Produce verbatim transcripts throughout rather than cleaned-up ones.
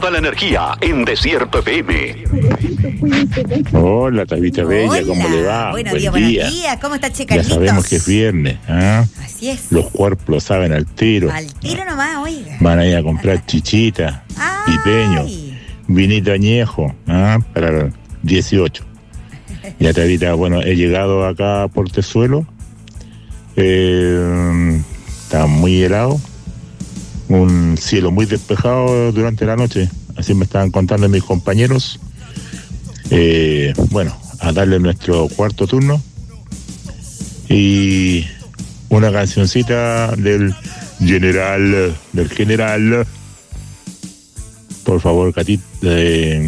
toda la energía en Desierto F M. Hola, Tabita Bella, Hola. ¿cómo le va? Buenos Buen días, día. buenos días. ¿Cómo está, Che Ya Carlitos? sabemos que es viernes, ¿ah? Así es. Los cuerpos lo saben al tiro. Al tiro nomás, oiga. Van a ir a comprar chichita, Ay. pipeño, vinito añejo, ¿ah? Para el dieciocho. Ya, Tabita, bueno, he llegado acá a Portezuelo. Eh, está muy helado. Un cielo muy despejado durante la noche. Así me estaban contando mis compañeros. Eh, bueno, a darle nuestro cuarto turno. Y una cancioncita del general, del general. Por favor, Catita. Eh,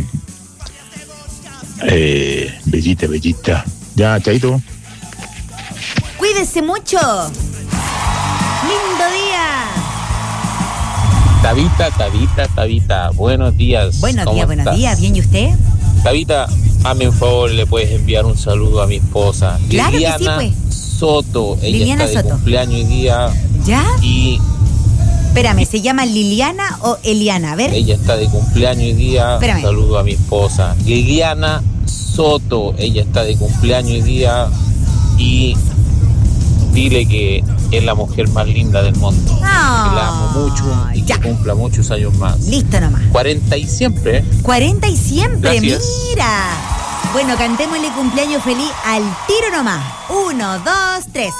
eh, bellita, bellita. Ya, chaito. Cuídese mucho. Lindo día. Tabita, Tabita, Tabita, buenos días. Buenos ¿Cómo días, buenos estás? días. ¿Bien y usted? Tabita, hazme un favor, le puedes enviar un saludo a mi esposa. Claro que sí, Liliana pues. Soto. Ella Liliana está de Soto. cumpleaños hoy día ¿Ya? y Espérame, ¿se llama Liliana o Eliana? A ver. ella está de cumpleaños hoy día. Espérame. Saludo a mi esposa. Liliana Soto. Ella está de cumpleaños hoy día y dile que es la mujer más linda del mundo. Que la amo mucho y Ya. que cumpla muchos años más. Listo nomás. cuarenta y siempre, ¿eh? cuarenta y siempre, Gracias. mira. Bueno, cantémosle cumpleaños feliz al tiro nomás. Uno, dos, tres.